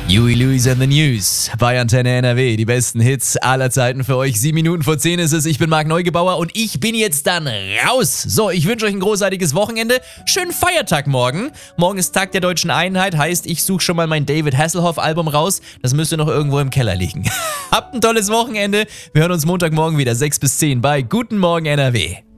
Huey Lewis and the News bei Antenne NRW. Die besten Hits aller Zeiten für euch. 7 Minuten vor 10 ist es. Ich bin Marc Neugebauer und ich bin jetzt dann raus. So, ich wünsche euch ein großartiges Wochenende. Schönen Feiertag morgen. Morgen ist Tag der Deutschen Einheit. Heißt, ich suche schon mal mein David Hasselhoff-Album raus. Das müsste noch irgendwo im Keller liegen. Habt ein tolles Wochenende. Wir hören uns Montagmorgen wieder 6 bis 10 bei Guten Morgen NRW.